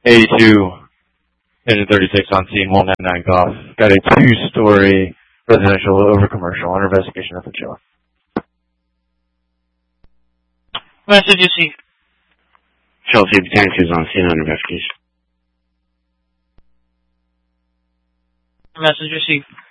82, engine 36 on scene, 199 Golf. Got a 2-story residential over commercial under investigation at the jail. Message received. Chelsea Botanic is on scene under investigation. Message received.